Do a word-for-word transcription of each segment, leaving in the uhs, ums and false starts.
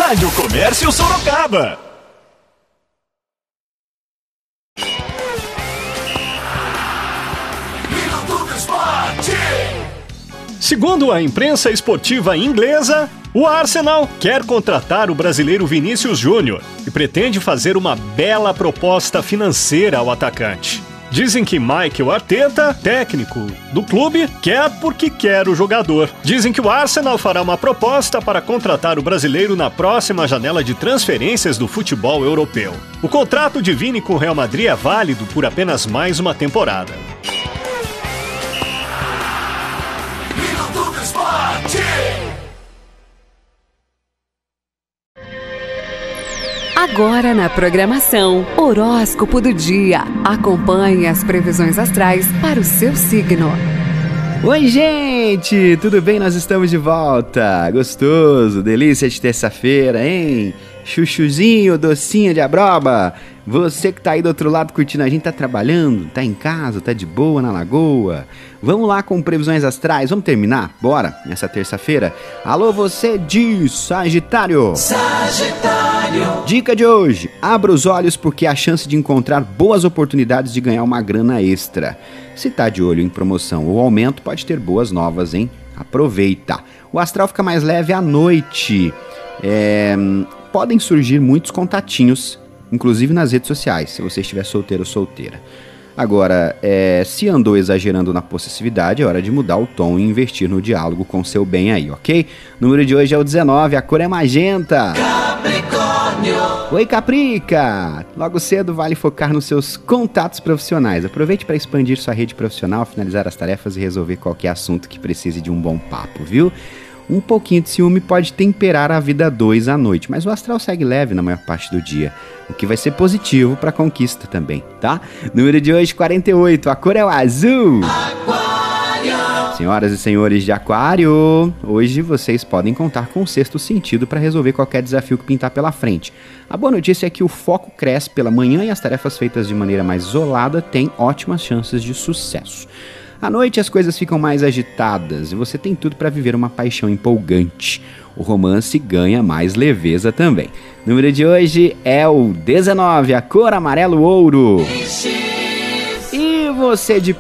Rádio Comércio Sorocaba. Segundo a imprensa esportiva inglesa, o Arsenal quer contratar o brasileiro Vinícius Júnior e pretende fazer uma bela proposta financeira ao atacante. Dizem que Mikel Arteta, técnico do clube, quer porque quer o jogador. Dizem que o Arsenal fará uma proposta para contratar o brasileiro na próxima janela de transferências do futebol europeu. O contrato de Vini com o Real Madrid é válido por apenas mais uma temporada. Agora na programação, Horóscopo do Dia. Acompanhe as previsões astrais para o seu signo. Oi, gente! Tudo bem? Nós estamos de volta. Gostoso, delícia de terça-feira, hein? Chuchuzinho, docinho de abroba. Você que tá aí do outro lado curtindo a gente, tá trabalhando, tá em casa, tá de boa na lagoa. Vamos lá com previsões astrais, vamos terminar? Bora, nessa terça-feira. Alô, você de Sagitário. Sagitário. Dica de hoje, abra os olhos porque há chance de encontrar boas oportunidades de ganhar uma grana extra. Se tá de olho em promoção ou aumento, pode ter boas novas, hein? Aproveita. O astral fica mais leve à noite. É... Podem surgir muitos contatinhos, inclusive nas redes sociais, se você estiver solteiro ou solteira. Agora, é, se andou exagerando na possessividade, é hora de mudar o tom e investir no diálogo com seu bem aí, ok? O número de hoje é o dezenove, a cor é magenta. Capricórnio! Oi, Caprica! Logo cedo vale focar nos seus contatos profissionais. Aproveite para expandir sua rede profissional, finalizar as tarefas e resolver qualquer assunto que precise de um bom papo, viu? Um pouquinho de ciúme pode temperar a vida dois à noite, mas o astral segue leve na maior parte do dia, o que vai ser positivo para a conquista também, tá? Número de hoje, quarenta e oito, a cor é o azul. Aquário. Senhoras e senhores de Aquário, hoje vocês podem contar com o sexto sentido para resolver qualquer desafio que pintar pela frente. A boa notícia é que o foco cresce pela manhã e as tarefas feitas de maneira mais isolada têm ótimas chances de sucesso. À noite as coisas ficam mais agitadas e você tem tudo para viver uma paixão empolgante. O romance ganha mais leveza também. O número de hoje é o dezenove, a cor amarelo ouro. Peixes. E você de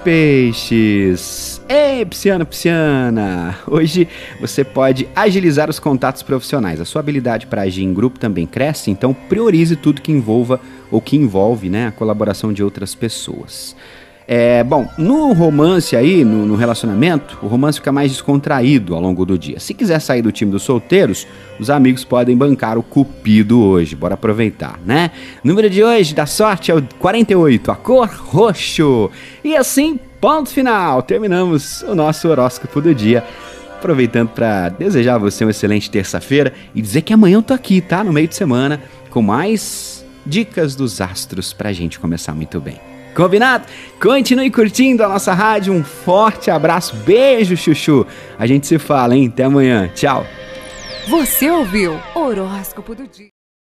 peixes? Ei, Pisciano, Pisciana! Hoje você pode agilizar os contatos profissionais. A sua habilidade para agir em grupo também cresce, então priorize tudo que envolva ou que envolve, né, a colaboração de outras pessoas. É, bom, no romance aí, no, no relacionamento, o romance fica mais descontraído ao longo do dia. Se quiser sair do time dos solteiros, os amigos podem bancar o cupido hoje. Bora aproveitar, né? O número de hoje da sorte é o quarenta e oito, a cor roxo. E assim, ponto final. Terminamos o nosso horóscopo do dia. Aproveitando para desejar a você uma excelente terça-feira e dizer que amanhã eu tô aqui, tá? No meio de semana, com mais dicas dos astros pra gente começar muito bem. Combinado? Continue curtindo a nossa rádio. Um forte abraço. Beijo, chuchu. A gente se fala, hein? Até amanhã. Tchau. Você ouviu Horóscopo do Dia.